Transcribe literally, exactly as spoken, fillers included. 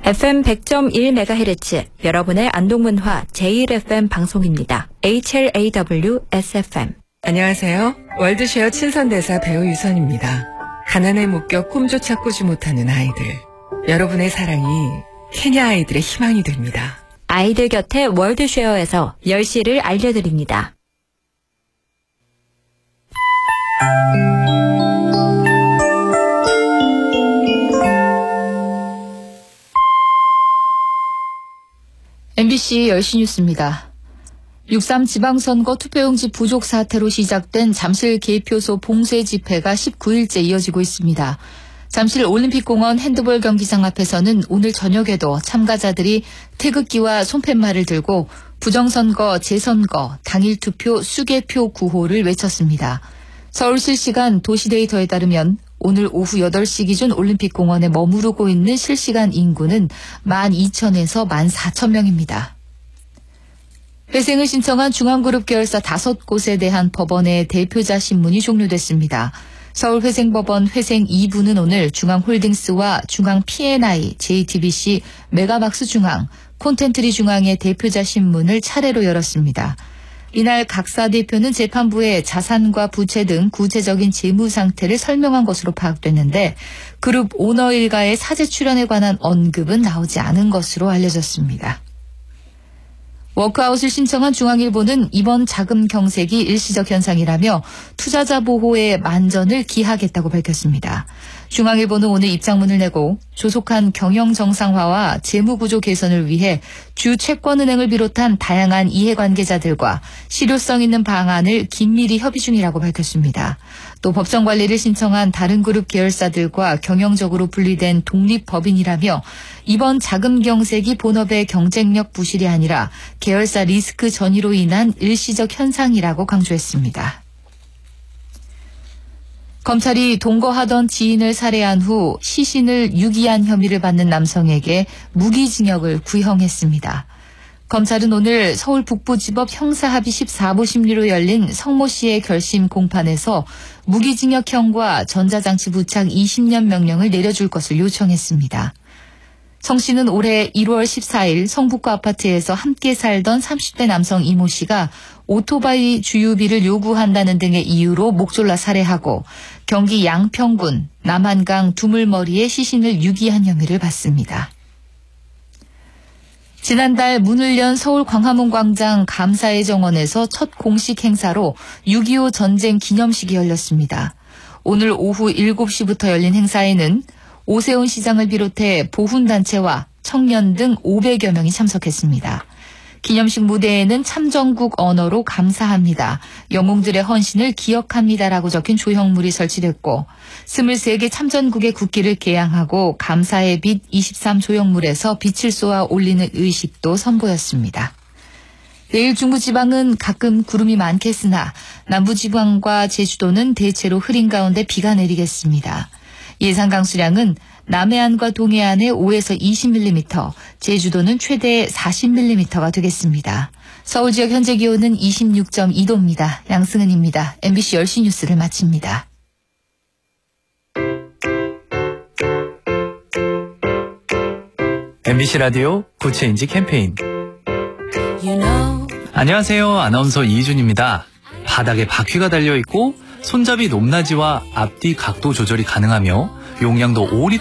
에프엠 백 점 일 메가헤르츠 여러분의 안동문화 제일 에프엠 방송입니다. 에이치엘에이더블유-에스에프엠. 안녕하세요. 월드쉐어 친선대사 배우 유선입니다. 가난에 묶여 꿈조차 꾸지 못하는 아이들. 여러분의 사랑이 케냐 아이들의 희망이 됩니다. 아이들 곁에 월드쉐어에서 열 시를 알려드립니다. 엠비씨 열 시 뉴스입니다. 육삼 지방선거 투표용지 부족 사태로 시작된 잠실 개표소 봉쇄 집회가 십구 일째 이어지고 있습니다. 잠실 올림픽공원 핸드볼 경기장 앞에서는 오늘 저녁에도 참가자들이 태극기와 손팻말을 들고 부정선거, 재선거, 당일 투표, 수개표 구호를 외쳤습니다. 서울 실시간 도시데이터에 따르면 오늘 오후 여덟 시 기준 올림픽공원에 머무르고 있는 실시간 인구는 만 이천에서 만 사천 명입니다. 회생을 신청한 중앙그룹 계열사 다섯 곳에 대한 법원의 대표자 신문이 종료됐습니다. 서울회생법원 회생 이 부는 오늘 중앙홀딩스와 중앙피엔아이, 제이티비씨, 메가박스 중앙, 콘텐트리 중앙의 대표자 신문을 차례로 열었습니다. 이날 각사 대표는 재판부에 자산과 부채 등 구체적인 재무 상태를 설명한 것으로 파악됐는데 그룹 오너 일가의 사재 출연에 관한 언급은 나오지 않은 것으로 알려졌습니다. 워크아웃을 신청한 중앙일보는 이번 자금 경색이 일시적 현상이라며 투자자 보호의 만전을 기하겠다고 밝혔습니다. 중앙일보는 오늘 입장문을 내고 조속한 경영 정상화와 재무구조 개선을 위해 주 채권은행을 비롯한 다양한 이해관계자들과 실효성 있는 방안을 긴밀히 협의 중이라고 밝혔습니다. 또 법정 관리를 신청한 다른 그룹 계열사들과 경영적으로 분리된 독립법인이라며 이번 자금 경색이 본업의 경쟁력 부실이 아니라 계열사 리스크 전이로 인한 일시적 현상이라고 강조했습니다. 검찰이 동거하던 지인을 살해한 후 시신을 유기한 혐의를 받는 남성에게 무기징역을 구형했습니다. 검찰은 오늘 서울 북부지법 형사합의 십사 부 심리로 열린 성모 씨의 결심 공판에서 무기징역형과 전자장치 부착 이십 년 명령을 내려줄 것을 요청했습니다. 성 씨는 올해 일월 십사일 성북구 아파트에서 함께 살던 삼십 대 남성 이모 씨가 오토바이 주유비를 요구한다는 등의 이유로 목졸라 살해하고 경기 양평군 남한강 두물머리에 시신을 유기한 혐의를 받습니다. 지난달 문을 연 서울 광화문 광장 감사의 정원에서 첫 공식 행사로 육이오 전쟁 기념식이 열렸습니다. 오늘 오후 일곱 시부터 열린 행사에는 오세훈 시장을 비롯해 보훈단체와 청년 등 오백여 명이 참석했습니다. 기념식 무대에는 참정국 언어로 감사합니다. 영웅들의 헌신을 기억합니다라고 적힌 조형물이 설치됐고 스물세 개 참전국의 국기를 개양하고 감사의 빛 이십삼 조형물에서 빛을 쏘아 올리는 의식도 선보였습니다. 내일 중부지방은 가끔 구름이 많겠으나 남부지방과 제주도는 대체로 흐린 가운데 비가 내리겠습니다. 예상 강수량은 남해안과 동해안에 오에서 이십 밀리미터, 제주도는 최대 사십 밀리미터가 되겠습니다. 서울 지역 현재 기온은 이십육 점 이 도입니다. 양승은입니다. 엠비씨 열 시 뉴스를 마칩니다. 엠비씨 라디오 구체인지 캠페인. You know. 안녕하세요. 아나운서 이희준입니다. 바닥에 바퀴가 달려있고 손잡이 높낮이와 앞뒤 각도 조절이 가능하며 용량도 오 리터